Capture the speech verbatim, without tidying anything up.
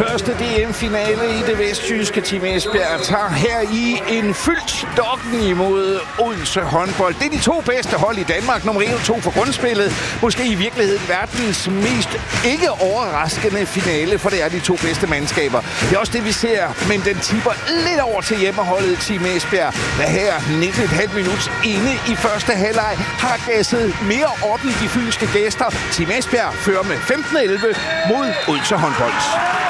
Første D M-finale i det vestjyske. Team Esbjerg tager her i en fyldt dokken imod Odense håndbold. Det er de to bedste hold i Danmark. Nummer et og to for grundspillet. Måske i virkeligheden verdens mest ikke overraskende finale, for det er de to bedste mandskaber. Det er også det, vi ser, men den tipper lidt over til hjemmeholdet Team Esbjerg, der her nitten komma fem minutter inde i første halvleg har gasset mere op i de fynske gæster. Team Esbjerg fører med femten elleve mod Odense håndbold.